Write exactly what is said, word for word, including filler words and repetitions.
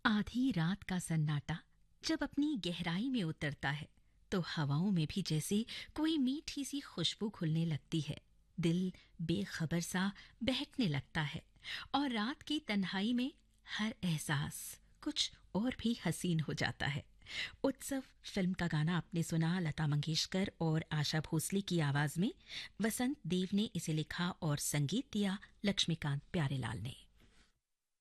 आधी रात का सन्नाटा जब अपनी गहराई में उतरता है तो हवाओं में भी जैसे कोई मीठी सी खुशबू घुलने लगती है। दिल बेखबर सा बहकने लगता है और रात की तन्हाई में हर एहसास कुछ और भी हसीन हो जाता है। उत्सव फिल्म का गाना आपने सुना, लता मंगेशकर और आशा भोसले की आवाज में। वसंत देव ने इसे लिखा और संगीत दिया लक्ष्मीकांत प्यारेलाल ने।